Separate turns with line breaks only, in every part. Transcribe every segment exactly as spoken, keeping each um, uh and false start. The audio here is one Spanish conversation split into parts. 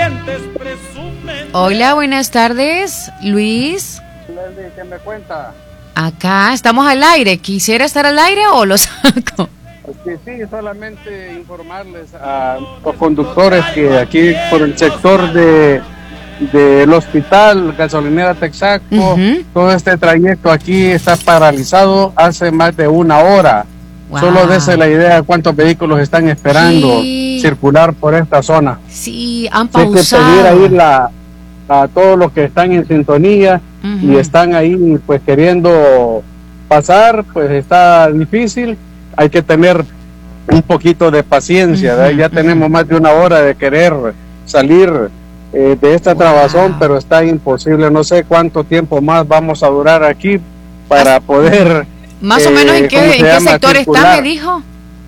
dientes presumen.
Hola, buenas tardes, Luis.
Leslie, ¿qué me cuenta?
Acá estamos al aire. ¿Quisiera estar al aire o lo saco?
Sí, sí, solamente informarles a los conductores que aquí por el sector de del hospital Gasolinera Texaco, uh-huh. todo este trayecto aquí está paralizado hace más de una hora. Wow. Solo dése la idea de cuántos vehículos están esperando sí. circular por esta zona.
Sí, han pausado.
Hay que pedir ahí la, a todos los que están en sintonía uh-huh. y están ahí pues queriendo pasar, pues está difícil. Hay que tener un poquito de paciencia, uh-huh, ya uh-huh. tenemos más de una hora de querer salir eh, de esta wow. trabazón, pero está imposible. No sé cuánto tiempo más vamos a durar aquí para poder
más eh, o menos en qué, ¿en qué sector circular. Está, me dijo.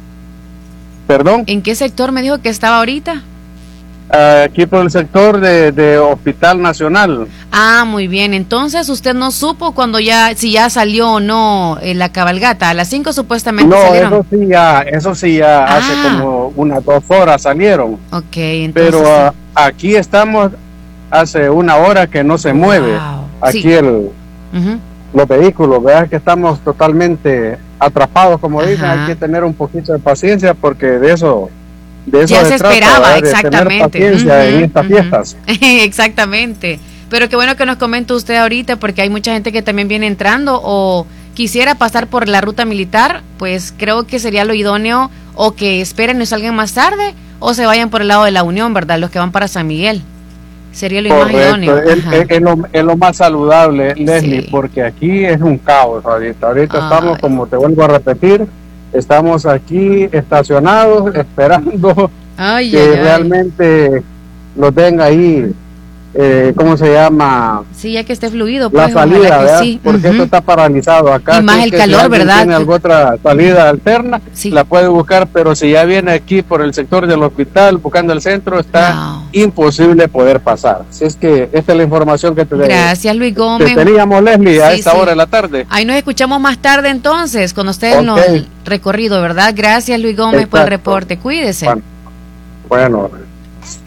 ¿Perdón?
¿En qué sector me dijo que estaba ahorita?
Uh, aquí por el sector de, de Hospital Nacional.
Ah, muy bien. Entonces usted no supo cuando ya, si ya salió o no eh, la cabalgata. A las cinco supuestamente
no,
salieron.
No, eso sí ya, eso sí ya ah. hace como unas dos horas salieron.
Ok, entonces.
Pero uh, aquí estamos hace una hora que no se wow. mueve. Aquí sí. el, uh-huh. los vehículos, ¿verdad? Que estamos totalmente atrapados, como Ajá. dicen. Hay que tener un poquito de paciencia porque de eso... De eso
ya se
trata,
esperaba,
¿verdad?
exactamente.
De tener paciencia uh-huh, en estas
uh-huh.
fiestas.
Exactamente. Pero qué bueno que nos comente usted ahorita, porque hay mucha gente que también viene entrando o quisiera pasar por la ruta militar, pues creo que sería lo idóneo o que esperen y salgan más tarde o se vayan por el lado de la Unión, ¿verdad? Los que van para San Miguel. Sería lo
Correcto.
más idóneo.
Es, es, es, lo, es lo más saludable, Leslie, sí. porque aquí es un caos ahorita. Ahorita Ay. estamos, como te vuelvo a repetir, estamos aquí estacionados esperando
ay,
que
ay,
realmente ay. los den ahí, eh, ¿cómo se llama?
Sí, ya que esté fluido. Pues,
la salida, ¿verdad? Sí. Porque uh-huh. esto está paralizado acá.
Y más el calor,
si
¿verdad?
Tiene alguna otra salida alterna,
sí.
la puede buscar, pero si ya viene aquí por el sector del hospital, buscando el centro, está no. imposible poder pasar. Así es que esta es la información que te
Gracias, Luis Gómez.
Que teníamos, Leslie, sí, a esta
sí.
hora de la tarde.
Ahí nos escuchamos más tarde entonces, con usted en okay. el recorrido, ¿verdad? Gracias, Luis Gómez, Exacto. por el reporte. Cuídese.
Bueno. bueno.